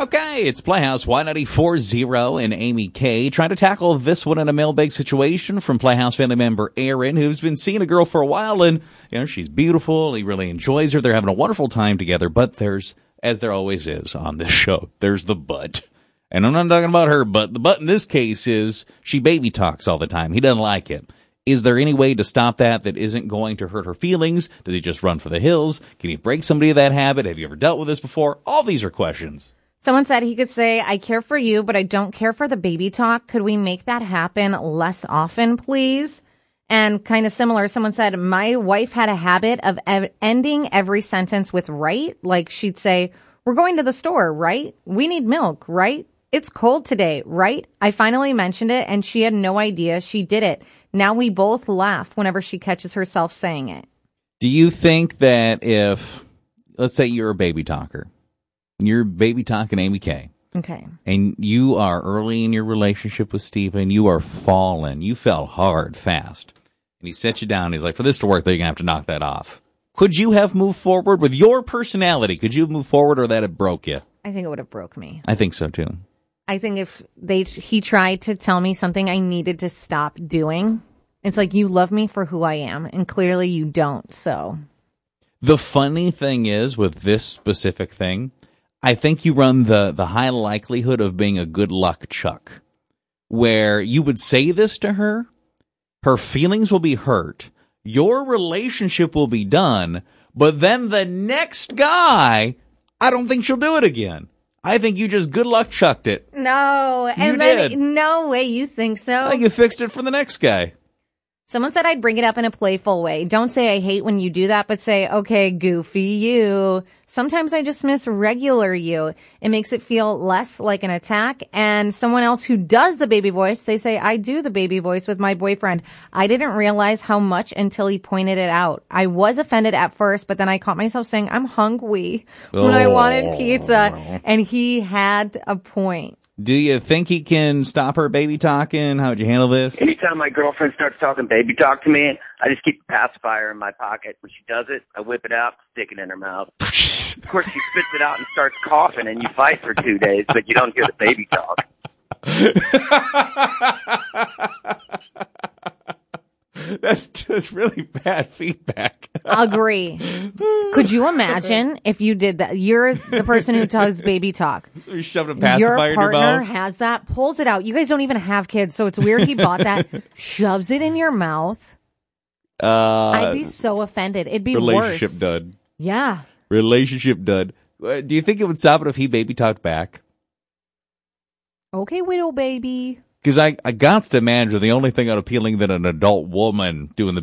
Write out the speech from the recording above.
Okay, it's Playhouse Y94.0 and Amy K. Trying to tackle this one in a mailbag situation from Playhouse family member Aaron, who's been seeing a girl for a while, and she's beautiful. He really enjoys her. They're having a wonderful time together, but there's, as there always is on this show, there's the but. And I'm not talking about her, but the but in this case is she baby talks all the time. He doesn't like it. Is there any way to stop that isn't going to hurt her feelings? Does he just run for the hills? Can he break somebody of that habit? Have you ever dealt with this before? All these are questions. Someone said he could say, I care for you, but I don't care for the baby talk. Could we make that happen less often, please? And kind of similar, someone said, my wife had a habit of ending every sentence with right. Like she'd say, we're going to the store, right? We need milk, right? It's cold today, right? I finally mentioned it and she had no idea she did it. Now we both laugh whenever she catches herself saying it. Do you think that if, let's say you're a baby talker, you're baby talking Amy K. Okay. And you are early in your relationship with Steven, you are falling, you fell hard, fast. And he set you down, he's like, for this to work, they're going to have to knock that off. Could you have moved forward with your personality? Could you have moved forward or that it broke you? I think it would have broke me. I think so too. I think if he tried to tell me something I needed to stop doing, it's like, you love me for who I am, and clearly you don't, so. The funny thing is, with this specific thing, I think you run the high likelihood of being a good luck Chuck, where you would say this to her, her feelings will be hurt, your relationship will be done, but then the next guy, I don't think she'll do it again. I think you just good luck chucked it. No. You did. No way you think so. I think you fixed it for the next guy. Someone said I'd bring it up in a playful way. Don't say I hate when you do that, but say, okay, goofy you. Sometimes I just miss regular you. It makes it feel less like an attack. And someone else who does the baby voice, they say, I do the baby voice with my boyfriend. I didn't realize how much until he pointed it out. I was offended at first, but then I caught myself saying, I'm hungry when I wanted pizza. And he had a point. Do you think he can stop her baby talking? How would you handle this? Anytime my girlfriend starts talking baby talk to me, I just keep a pacifier in my pocket. When she does it, I whip it out, stick it in her mouth. Of course, she spits it out and starts coughing, and you fight for 2 days, but you don't hear the baby talk. That's really bad feedback. Agree. Could you imagine if you did that? You're the person who does baby talk. So you shoved a pacifier your partner in your mouth? has that, pulls it out. You guys don't even have kids, so it's weird he bought that, shoves it in your mouth. I'd be so offended. It'd be relationship worse. dud. Yeah. Relationship dud. Do you think it would stop it if he baby talked back? Okay, widow baby. Because I got to imagine the only thing unappealing than an adult woman doing the